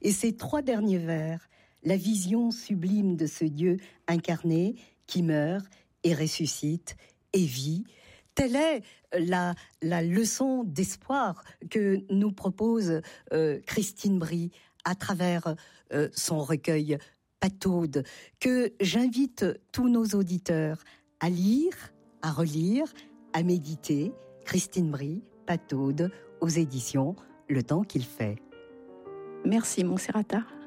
Et ces 3 derniers vers, la vision sublime de ce Dieu incarné qui meurt et ressuscite et vit, telle est la leçon d'espoir que nous propose Christine Brie à travers son recueil Pataude, que j'invite tous nos auditeurs à lire, à relire, à méditer. Christine Brie, Pataude, aux éditions Le Temps qu'il fait. Merci Monserrata.